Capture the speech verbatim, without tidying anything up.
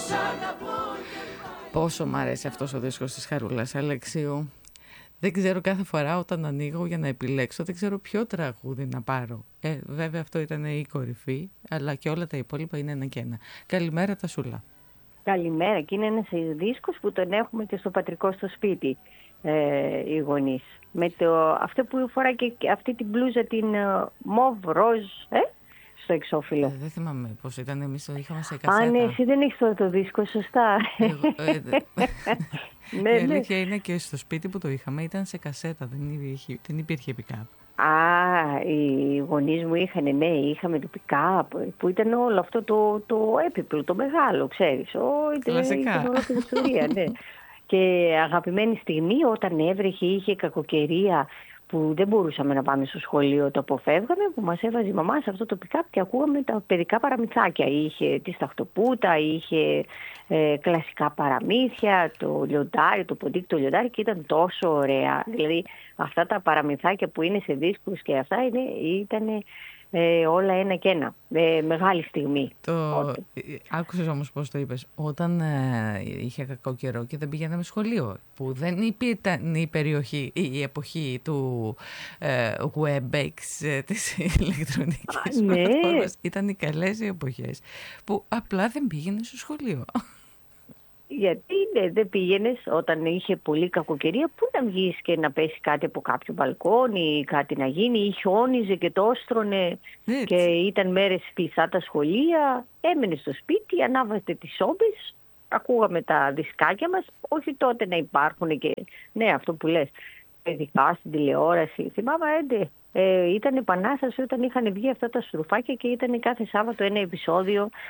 Πόσο μ' αρέσει αυτός ο δίσκος της Χαρούλας Αλεξίου. Δεν ξέρω κάθε φορά όταν ανοίγω για να επιλέξω, δεν ξέρω ποιο τραγούδι να πάρω. Ε, βέβαια αυτό ήταν η κορυφή, αλλά και όλα τα υπόλοιπα είναι ένα και ένα. Καλημέρα Τασούλα. Καλημέρα, και είναι ένας δίσκος που τον έχουμε και στο πατρικό στο σπίτι ε, οι γονείς. Με το, αυτό που φοράει και αυτή την μπλούζα, την μοβ ροζ, ε, στο εξώφυλλο. Ε, δεν θυμάμαι πώς ήταν, εμείς το είχαμε σε κασέτα. Α, ναι, εσύ δεν έχεις το, το δίσκο, σωστά. Εγώ, ε, ναι, η ναι. αλήθεια είναι και στο σπίτι που το είχαμε ήταν σε κασέτα, δεν υπήρχε, δεν υπήρχε pick-up. Α, οι γονείς μου είχαν, ναι, είχαμε το pick-up που ήταν όλο αυτό το, το έπιπλο, το μεγάλο, ξέρεις. Ο, Κλασικά. Ήταν όλη την ιστορία, ναι. Και αγαπημένη στιγμή όταν έβρεχε, είχε κακοκαιρία που δεν μπορούσαμε να πάμε στο σχολείο, το αποφεύγαμε, που μας έβαζε η μαμά σε αυτό το pick-up και ακούγαμε τα παιδικά παραμυθάκια. Είχε τη Σταχτοπούτα, είχε ε, κλασικά παραμύθια, το λιοντάρι, το ποντίκι, το λιοντάρι, και ήταν τόσο ωραία. Δηλαδή αυτά τα παραμυθάκια που είναι σε δίσκους και αυτά είναι, ήταν ε, όλα ένα και ένα. Ε, μεγάλη στιγμή. Το... Άκουσες όμως πώς το είπες. Όταν ε, είχε κακό καιρό και δεν πηγαίναμε σχολείο, που δεν ήταν η περιοχή, η εποχή του ε, WebEx, ε, της ηλεκτρονικής ναι. πλατφόρμας, ήταν οι καλές οι εποχές που απλά δεν πήγαινε στο σχολείο. Γιατί ναι, δεν πήγαινες όταν είχε πολύ κακοκαιρία, πού να βγεις και να πέσει κάτι από κάποιο μπαλκόνι ή κάτι να γίνει, ή χιόνιζε και το όστρωνε και ήταν μέρες κλειστά τα σχολεία. Έμενε στο σπίτι, ανάβαστε τις σόμπες, ακούγαμε τα δισκάκια μας, όχι τότε να υπάρχουν και ναι, αυτό που λες, παιδικά στην τηλεόραση. Θυμάμαι, έντε, ε, ήταν επανάσταση όταν είχαν βγει αυτά τα στρουφάκια και ήταν κάθε Σάββατο ένα επεισόδιο